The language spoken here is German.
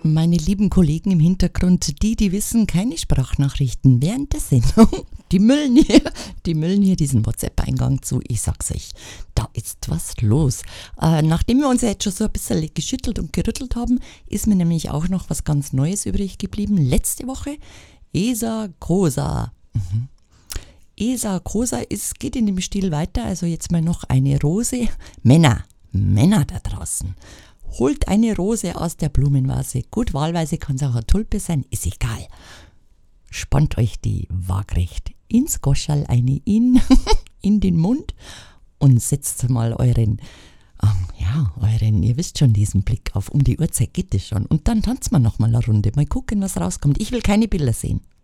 Meine lieben Kollegen im Hintergrund, die wissen, keine Sprachnachrichten während der Sendung. Die müllen hier diesen WhatsApp-Eingang zu. Ich sag's euch, da ist was los. Nachdem wir uns ja jetzt schon so ein bisschen geschüttelt und gerüttelt haben, ist mir nämlich auch noch was ganz Neues übrig geblieben. Letzte Woche ESA Cosa. ESA Cosa geht in dem Stil weiter, also jetzt mal noch eine Rose. Männer da draußen. Holt eine Rose aus der Blumenvase. Gut, wahlweise kann es auch eine Tulpe sein, ist egal. Spannt euch die waagrecht ins Goschal eine in den Mund und setzt mal euren, ihr wisst schon, diesen Blick auf. Um die Uhrzeit geht es schon. Und dann tanzt man noch mal eine Runde. Mal gucken, was rauskommt. Ich will keine Bilder sehen.